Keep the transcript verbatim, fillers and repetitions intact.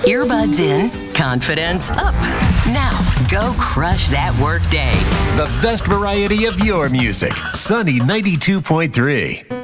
Earbuds in, confidence up. Now, go crush that work day. The best variety of your music. Sunny ninety-two point three.